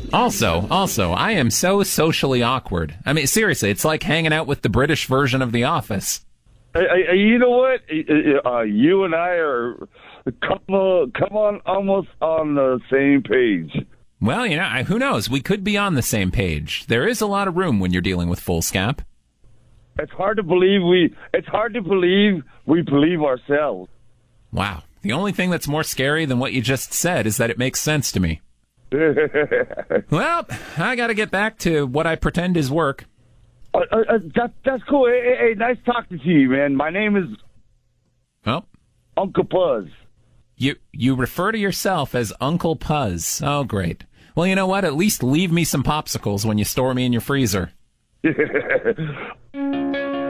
Also, I am so socially awkward. I mean, seriously, it's like hanging out with the British version of The Office. You know what? You and I are come on almost on the same page. Well, who knows? We could be on the same page. There is a lot of room when you're dealing with foolscap. It's hard to believe we believe ourselves. Wow. The only thing that's more scary than what you just said is that it makes sense to me. Well, I got to get back to what I pretend is work. That's cool. Hey, nice talking to you, man. My name is Uncle Puzz. You refer to yourself as Uncle Puzz. Oh, great. Well, you know what? At least leave me some popsicles when you store me in your freezer.